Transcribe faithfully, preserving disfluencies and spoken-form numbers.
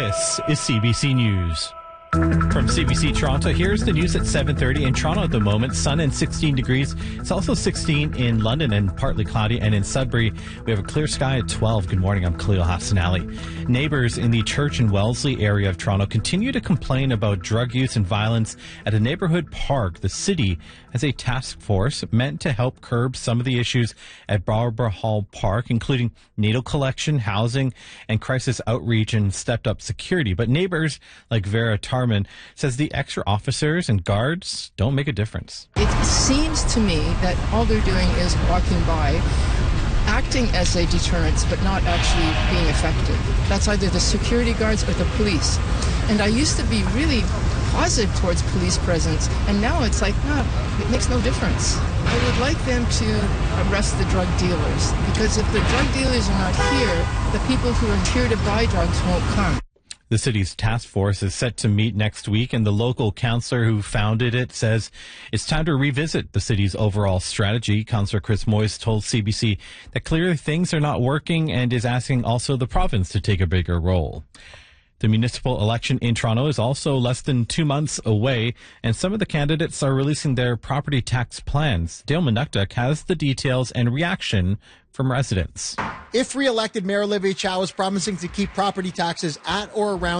This is C B C News. From C B C Toronto, here's the news at seven thirty. In Toronto at the moment, sun and sixteen degrees. It's also sixteen in London and partly cloudy. And in Sudbury, we have a clear sky at twelve. Good morning, I'm Khalil Hassanali. Neighbors in the Church and Wellesley area of Toronto continue to complain about drug use and violence at a neighborhood park. The city has a task force meant to help curb some of the issues at Barbara Hall Park, including needle collection, housing, and crisis outreach and stepped-up security. But neighbors like Vera Tarman says the extra officers and guards don't make a difference. It seems to me that all they're doing is walking by, acting as a deterrence, but not actually being effective. That's either the security guards or the police. And I used to be really positive towards police presence, and now it's like, no, it makes no difference. I would like them to arrest the drug dealers, because if the drug dealers are not here, the people who are here to buy drugs won't come. The city's task force is set to meet next week, and the local councillor who founded it says it's time to revisit the city's overall strategy. Councillor Chris Moyes told C B C that clearly things are not working and is asking also the province to take a bigger role. The municipal election in Toronto is also less than two months away, and some of the candidates are releasing their property tax plans. Dale Manukduk has the details and reaction from residents. If re-elected, Mayor Olivia Chow is promising to keep property taxes at or around